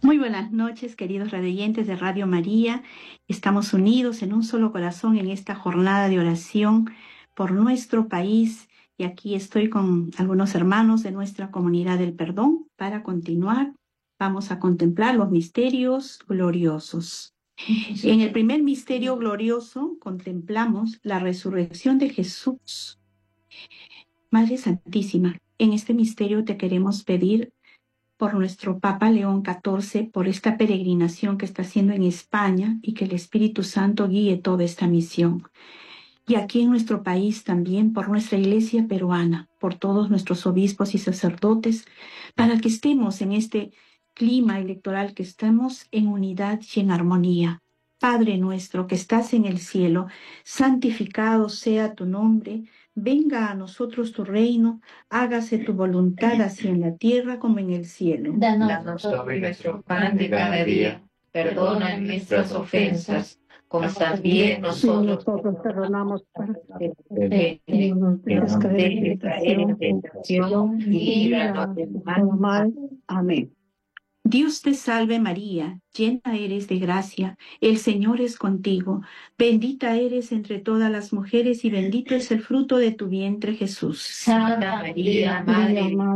Muy buenas noches, queridos radioyentes de Radio María. Estamos unidos en un solo corazón en esta jornada de oración por nuestro país. Y aquí estoy con algunos hermanos de nuestra comunidad del perdón para continuar. Vamos a contemplar los misterios gloriosos. En el primer misterio glorioso contemplamos la resurrección de Jesús. Madre Santísima, en este misterio te queremos pedir por nuestro Papa León XIV, por esta peregrinación que está haciendo en España y que el Espíritu Santo guíe toda esta misión. Y aquí en nuestro país también por nuestra Iglesia peruana, por todos nuestros obispos y sacerdotes, para que estemos en este clima electoral, que estemos en unidad y en armonía. Padre nuestro que estás en el cielo, santificado sea tu nombre. Venga a nosotros tu reino, hágase tu voluntad así en la tierra como en el cielo. Danos hoy nuestro pan de cada día, perdona nuestras ofensas, como también nosotros perdonamos para que que no nos dejes caer en tentación y líbranos del mal. Amén. Dios te salve María, llena eres de gracia, el Señor es contigo, bendita eres entre todas las mujeres y bendito es el fruto de tu vientre Jesús. Santa María, Madre